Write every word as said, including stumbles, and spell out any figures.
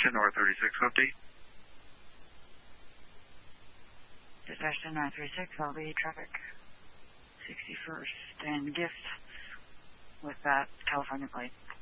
to North thirty-six fifty. Dispatch to North thirty-six, L B traffic sixty-first and gift with that California plate.